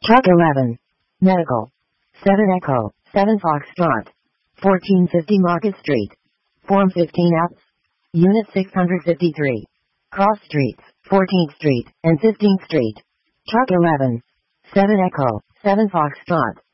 Truck 11. Medical. 7 Echo, 7 Foxtrot. 1450 Market Street. Form 15F. Unit 653. Cross Streets, 14th Street, and 15th Street. Truck 11. 7 Echo, 7 Foxtrot.